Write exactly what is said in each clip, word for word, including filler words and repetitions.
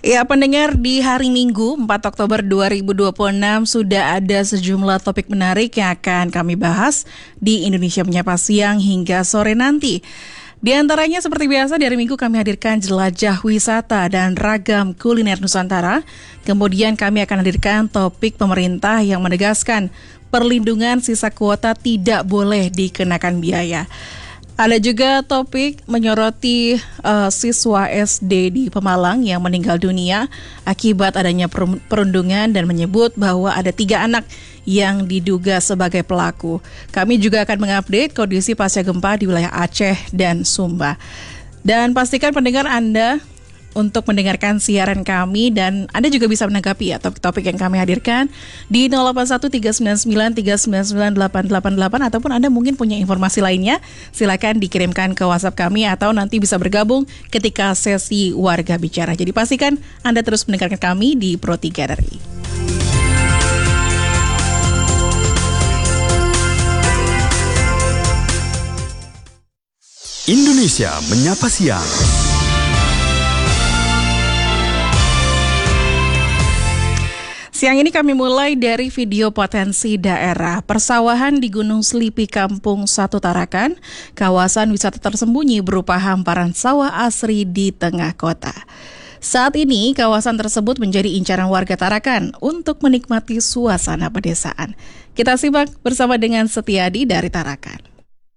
Ya, pendengar, di hari Minggu empat Oktober dua ribu dua puluh enam sudah ada sejumlah topik menarik yang akan kami bahas di Indonesia Menyapa Siang hingga sore nanti. Di antaranya seperti biasa di hari Minggu kami hadirkan jelajah wisata dan ragam kuliner Nusantara. Kemudian kami akan hadirkan topik pemerintah yang menegaskan perlindungan sisa kuota tidak boleh dikenakan biaya. Ada juga topik menyoroti uh, siswa S D di Pemalang yang meninggal dunia akibat adanya perundungan dan menyebut bahwa ada tiga anak yang diduga sebagai pelaku. Kami juga akan mengupdate kondisi pasca gempa di wilayah Aceh dan Sumba. Dan pastikan pendengar Anda untuk mendengarkan siaran kami dan Anda juga bisa menanggapi ya topik-topik yang kami hadirkan di nol delapan satu tiga sembilan sembilan tiga sembilan sembilan delapan delapan delapan ataupun Anda mungkin punya informasi lainnya, silakan dikirimkan ke WhatsApp kami atau nanti bisa bergabung ketika sesi Warga Bicara. Jadi pastikan Anda terus mendengarkan kami di Pro tiga R I. Indonesia Menyapa Siang. Siang ini kami mulai dari video potensi daerah. Persawahan di Gunung Selipi, Kampung Satu Tarakan, kawasan wisata tersembunyi berupa hamparan sawah asri di tengah kota. Saat ini kawasan tersebut menjadi incaran warga Tarakan untuk menikmati suasana pedesaan. Kita simak bersama dengan Setiadi dari Tarakan.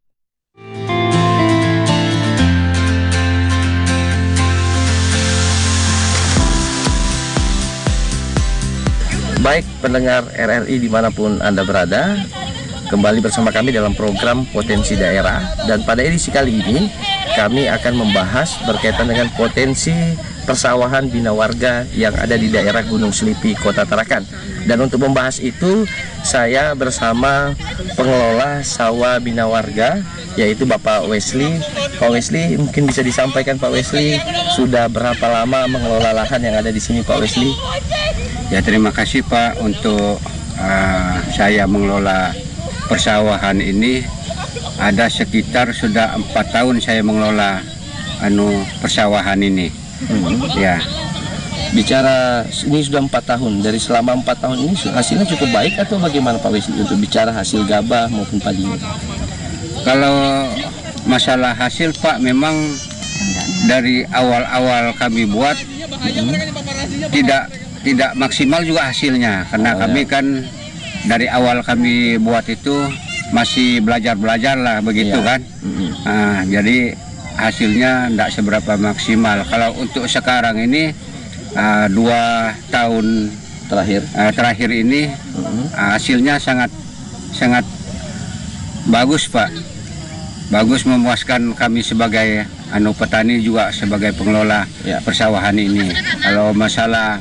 Baik pendengar R R I dimanapun Anda berada, kembali bersama kami dalam program Potensi Daerah. Dan pada edisi kali ini kami akan membahas berkaitan dengan potensi persawahan bina warga yang ada di daerah Gunung Selipi, Kota Tarakan. Dan untuk membahas itu saya bersama pengelola sawah bina warga, yaitu Bapak Wesley. Pak Wesley, mungkin bisa disampaikan Pak Wesley, sudah berapa lama mengelola lahan yang ada di sini Pak Wesley? Ya, terima kasih Pak untuk uh, saya mengelola persawahan ini. Ada sekitar sudah empat tahun saya mengelola anu persawahan ini. Hmm. Ya. Bicara ini sudah empat tahun. Dari selama empat tahun ini hasilnya cukup baik atau bagaimana Pak Wesley untuk bicara hasil gabah maupun padinya? Kalau masalah hasil Pak, memang dari awal-awal kami buat hmm, tidak tidak maksimal juga hasilnya, karena oh, kami ya. kan dari awal kami buat itu masih belajar-belajar lah begitu ya. kan. Mm-hmm. Nah, jadi hasilnya tidak seberapa maksimal. Kalau untuk sekarang ini uh, dua tahun terakhir uh, terakhir ini mm-hmm. uh, hasilnya sangat sangat bagus Pak, bagus, memuaskan kami sebagai anu petani juga sebagai pengelola ya. persawahan ini. Kalau masalah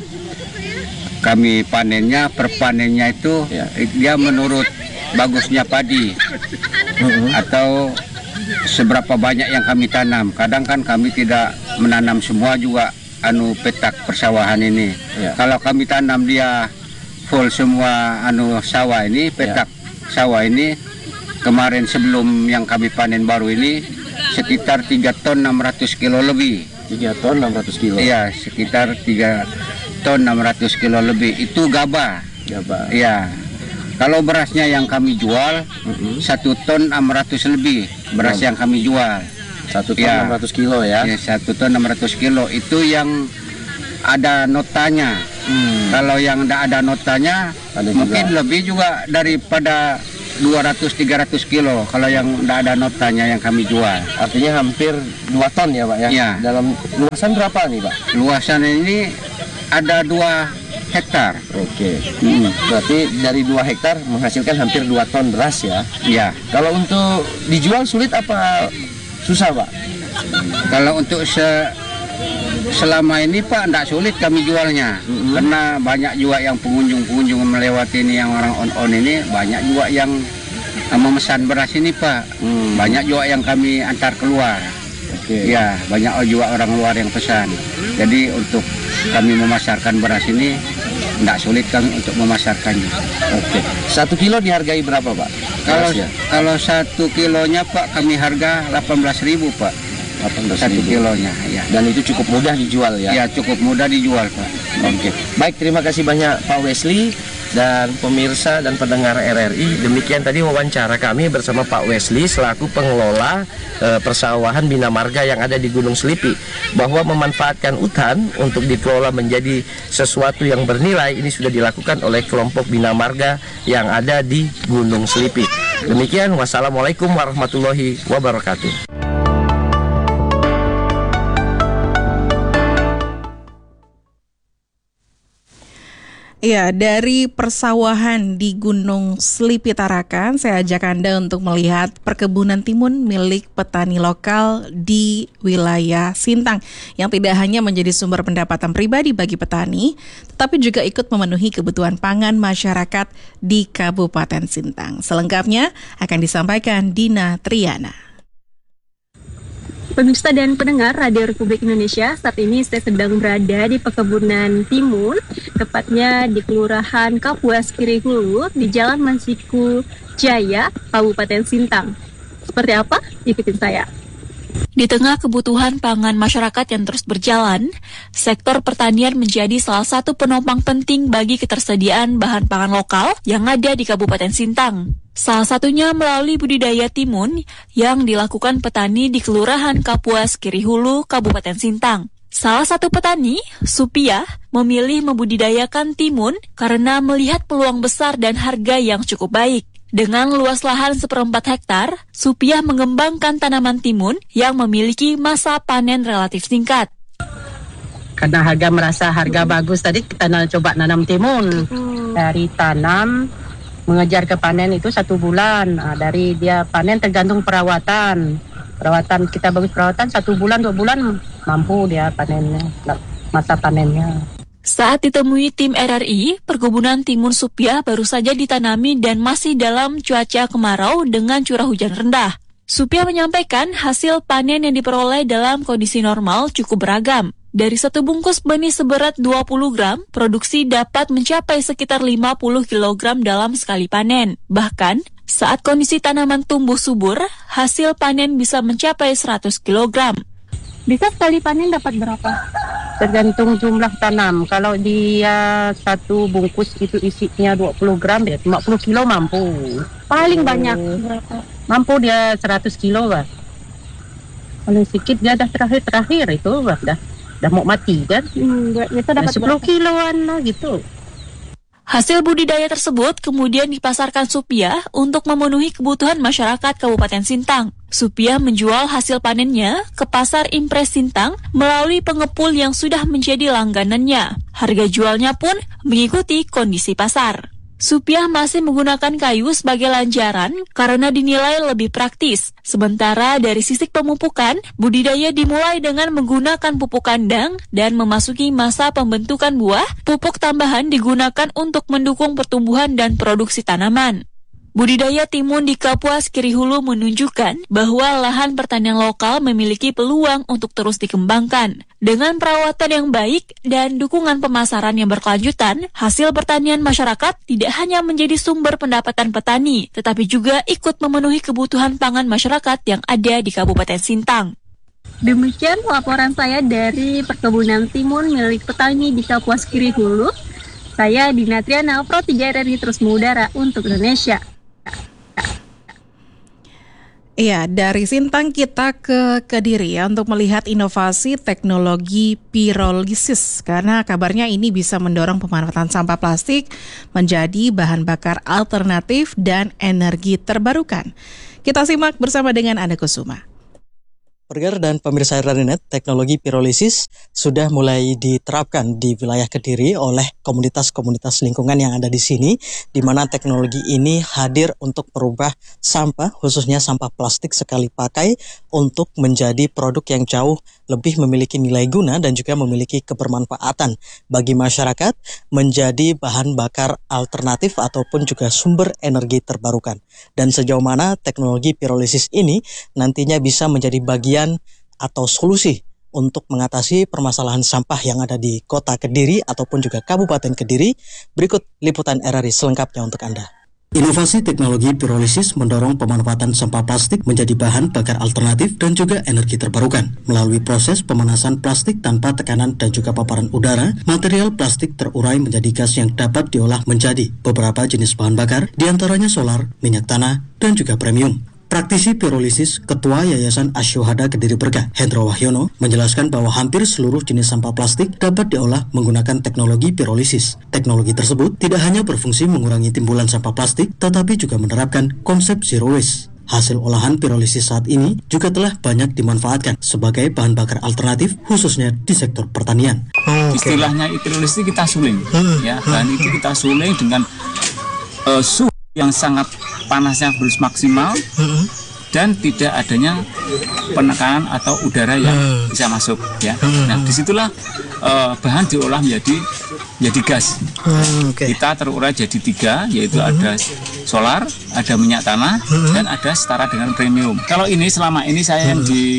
kami panennya, perpanennya itu ya. dia menurut bagusnya padi uh-huh. atau seberapa banyak yang kami tanam. Kadang kan kami tidak menanam semua juga anu petak persawahan ini. Ya. Kalau kami tanam dia full semua anu sawah ini, petak ya. sawah ini, kemarin sebelum yang kami panen baru ini sekitar tiga ton enam ratus kilo lebih. tiga ton enam ratus kilo? Iya, sekitar tiga ton enam ratus kilo lebih. Itu gabah. Gabah. Iya. Kalau berasnya yang kami jual uh-huh. satu ton enam ratus lebih beras oh. yang kami jual. Satu ton ya. enam ratus kilo ya? Ya, satu ton enam ratus kilo itu yang ada notanya. Hmm. Kalau yang tidak ada notanya ada mungkin juga. lebih juga daripada dua ratus tiga ratus kilo kalau yang tidak ada notanya yang kami jual. Artinya hampir dua ton ya Pak ya? Ya. Dalam luasan berapa nih Pak? Luasan ini ada dua hektar. Oke. Hmm. Berarti dari dua hektar menghasilkan hampir dua ton beras ya? Iya. Kalau untuk dijual sulit apa susah Pak? Kalau untuk se selama ini Pak tidak sulit kami jualnya. Mm-hmm. Karena banyak juga yang pengunjung-pengunjung melewati ini, yang orang on-on ini banyak juga yang memesan beras ini Pak. Mm. Banyak juga yang kami antar keluar. Okay. Ya, banyak juga orang luar yang pesan. Jadi untuk kami memasarkan beras ini tidak sulit kami untuk memasarkannya. Oke. Okay. Satu kilo dihargai berapa Pak? Kalau kalau satu kilonya Pak kami harga delapan belas ribu Pak. delapan belas satu ribu. kilonya. Ya. Dan itu cukup mudah dijual ya? Ya, cukup mudah dijual, Pak. Oke, baik, terima kasih banyak Pak Wesley dan pemirsa dan pendengar R R I. Demikian tadi wawancara kami bersama Pak Wesley selaku pengelola e, persawahan Bina Marga yang ada di Gunung Selipi, bahwa memanfaatkan hutan untuk dikelola menjadi sesuatu yang bernilai ini sudah dilakukan oleh kelompok Bina Marga yang ada di Gunung Selipi. Demikian, wassalamualaikum warahmatullahi wabarakatuh. Ya, dari persawahan di Gunung Selipi Tarakan, saya ajak Anda untuk melihat perkebunan timun milik petani lokal di wilayah Sintang, yang tidak hanya menjadi sumber pendapatan pribadi bagi petani, tetapi juga ikut memenuhi kebutuhan pangan masyarakat di Kabupaten Sintang. Selengkapnya akan disampaikan Dina Triana. Pemirsa dan pendengar Radio Republik Indonesia, saat ini saya sedang berada di perkebunan timun, tepatnya di Kelurahan Kapuas Kirihulu di Jalan Mansiku Jaya, Kabupaten Sintang. Seperti apa? Ikutin saya. Di tengah kebutuhan pangan masyarakat yang terus berjalan, sektor pertanian menjadi salah satu penopang penting bagi ketersediaan bahan pangan lokal yang ada di Kabupaten Sintang. Salah satunya melalui budidaya timun yang dilakukan petani di Kelurahan Kapuas Kirihulu, Kabupaten Sintang. Salah satu petani, Supia, memilih membudidayakan timun karena melihat peluang besar dan harga yang cukup baik. Dengan luas lahan seperempat hektar, Supia mengembangkan tanaman timun yang memiliki masa panen relatif singkat. Karena harga merasa harga bagus tadi, kita coba nanam timun. Dari tanam, mengejar ke panen itu satu bulan. Nah, dari dia panen tergantung perawatan. Perawatan kita bagus perawatan, satu bulan, dua bulan mampu dia panennya, masa panennya. Saat ditemui tim R R I, perkebunan timun Supia baru saja ditanami dan masih dalam cuaca kemarau dengan curah hujan rendah. Supia menyampaikan hasil panen yang diperoleh dalam kondisi normal cukup beragam. Dari satu bungkus benih seberat dua puluh gram, produksi dapat mencapai sekitar lima puluh kilogram dalam sekali panen. Bahkan, saat kondisi tanaman tumbuh subur, hasil panen bisa mencapai seratus kilogram. Bisa sekali panen dapat berapa? Tergantung jumlah tanam. Kalau dia satu bungkus itu isinya dua puluh gram, ya lima puluh kilo mampu. Paling banyak berapa? Mampu dia seratus kilo lah. Paling sedikit dia dah terakhir-terakhir itu lah, dah, dah mau mati kan. Hmm, bisa dapat sepuluh kiloan lah gitu. Hasil budidaya tersebut kemudian dipasarkan Supia untuk memenuhi kebutuhan masyarakat Kabupaten Sintang. Supia menjual hasil panennya ke pasar Impres Sintang melalui pengepul yang sudah menjadi langganannya. Harga jualnya pun mengikuti kondisi pasar. Supia masih menggunakan kayu sebagai lanjaran karena dinilai lebih praktis. Sementara dari sisi pemupukan, budidaya dimulai dengan menggunakan pupuk kandang dan memasuki masa pembentukan buah, pupuk tambahan digunakan untuk mendukung pertumbuhan dan produksi tanaman. Budidaya timun di Kapuas Kirihulu menunjukkan bahwa lahan pertanian lokal memiliki peluang untuk terus dikembangkan. Dengan perawatan yang baik dan dukungan pemasaran yang berkelanjutan, hasil pertanian masyarakat tidak hanya menjadi sumber pendapatan petani, tetapi juga ikut memenuhi kebutuhan pangan masyarakat yang ada di Kabupaten Sintang. Demikian laporan saya dari perkebunan timun milik petani di Kapuas Kirihulu. Saya Dina Triana, Pro tiga R R I terus mengudara untuk Indonesia. Iya, dari Sintang kita ke Kediri ya untuk melihat inovasi teknologi pirolisis, karena kabarnya ini bisa mendorong pemanfaatan sampah plastik menjadi bahan bakar alternatif dan energi terbarukan. Kita simak bersama dengan Anda Kusuma. Pendengar dan pemirsa R R I Net, teknologi pirolisis sudah mulai diterapkan di wilayah Kediri oleh komunitas-komunitas lingkungan yang ada di sini, di mana teknologi ini hadir untuk merubah sampah, khususnya sampah plastik sekali pakai, untuk menjadi produk yang jauh lebih memiliki nilai guna dan juga memiliki kebermanfaatan bagi masyarakat, menjadi bahan bakar alternatif ataupun juga sumber energi terbarukan. Dan sejauh mana teknologi pirolisis ini nantinya bisa menjadi bagian atau solusi untuk mengatasi permasalahan sampah yang ada di Kota Kediri ataupun juga Kabupaten Kediri. Berikut liputan R R I selengkapnya untuk Anda. Inovasi teknologi pirolisis mendorong pemanfaatan sampah plastik menjadi bahan bakar alternatif dan juga energi terbarukan. Melalui proses pemanasan plastik tanpa tekanan dan juga paparan udara, material plastik terurai menjadi gas yang dapat diolah menjadi beberapa jenis bahan bakar, diantaranya solar, minyak tanah, dan juga premium. Praktisi pirolisis Ketua Yayasan Asyohada Kediri Berkah, Hendro Wahyono, menjelaskan bahwa hampir seluruh jenis sampah plastik dapat diolah menggunakan teknologi pirolisis. Teknologi tersebut tidak hanya berfungsi mengurangi timbulan sampah plastik, tetapi juga menerapkan konsep zero waste. Hasil olahan pirolisis saat ini juga telah banyak dimanfaatkan sebagai bahan bakar alternatif, khususnya di sektor pertanian. Okay. Istilahnya pirolisis kita suling, hmm. ya, bahan hmm. itu kita suling dengan uh, suhu yang sangat panasnya harus maksimal hmm. dan tidak adanya penekanan atau udara yang hmm. bisa masuk, ya. Hmm. Nah, disitulah uh, bahan diolah menjadi jadi gas. Hmm, okay. Kita terurai jadi tiga, yaitu hmm. ada solar, ada minyak tanah, hmm. dan ada setara dengan premium. Kalau ini selama ini saya yang hmm. di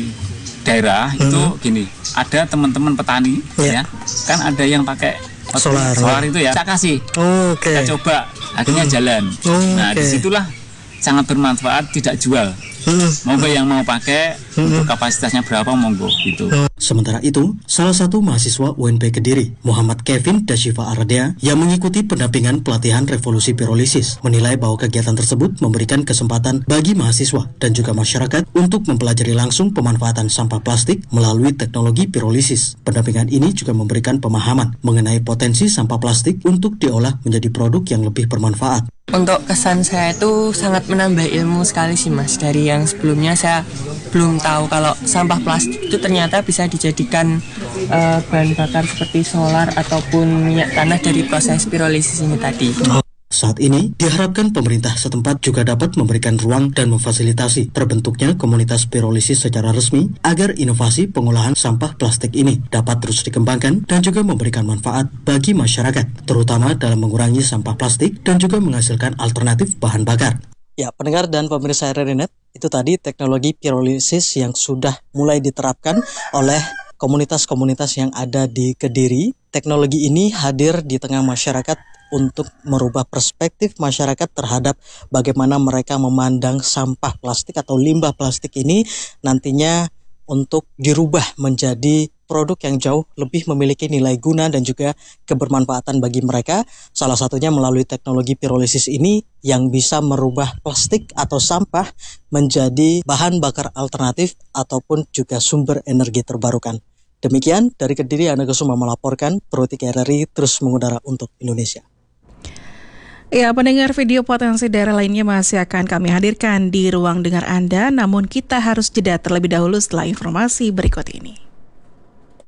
daerah hmm. itu gini, ada teman-teman petani, yeah. ya, kan ada yang pakai solar, solar itu ya, saya kasih, oh, okay. kita coba, akhirnya hmm. jalan. Oh, nah, okay. disitulah sangat bermanfaat, tidak jual. Hmm. Monggo yang mau pakai hmm. untuk kapasitasnya berapa, monggo gitu. Sementara itu, salah satu mahasiswa U N P Kediri, Muhammad Kevin Dashifa Aradea, yang mengikuti pendampingan pelatihan revolusi pirolisis, menilai bahwa kegiatan tersebut memberikan kesempatan bagi mahasiswa dan juga masyarakat untuk mempelajari langsung pemanfaatan sampah plastik melalui teknologi pirolisis. Pendampingan ini juga memberikan pemahaman mengenai potensi sampah plastik untuk diolah menjadi produk yang lebih bermanfaat. Untuk kesan saya itu sangat menambah ilmu sekali sih Mas. Dari yang sebelumnya saya belum tahu kalau sampah plastik itu ternyata bisa dijadikan uh, bahan bakar seperti solar ataupun minyak tanah dari proses pirolisis ini tadi. Saat ini, diharapkan pemerintah setempat juga dapat memberikan ruang dan memfasilitasi terbentuknya komunitas pirolisis secara resmi agar inovasi pengolahan sampah plastik ini dapat terus dikembangkan dan juga memberikan manfaat bagi masyarakat, terutama dalam mengurangi sampah plastik dan juga menghasilkan alternatif bahan bakar. Ya, pendengar dan pemirsa R R I Net, itu tadi teknologi pirolisis yang sudah mulai diterapkan oleh komunitas-komunitas yang ada di Kediri. Teknologi ini hadir di tengah masyarakat untuk merubah perspektif masyarakat terhadap bagaimana mereka memandang sampah plastik atau limbah plastik ini nantinya untuk dirubah menjadi produk yang jauh lebih memiliki nilai guna dan juga kebermanfaatan bagi mereka. Salah satunya melalui teknologi pirolisis ini yang bisa merubah plastik atau sampah menjadi bahan bakar alternatif ataupun juga sumber energi terbarukan. Demikian dari Kediri, Ana Kusuma melaporkan, Protik R R I terus mengudara untuk Indonesia. Ya, pendengar, video potensi daerah lainnya masih akan kami hadirkan di ruang dengar Anda, namun kita harus jeda terlebih dahulu setelah informasi berikut ini.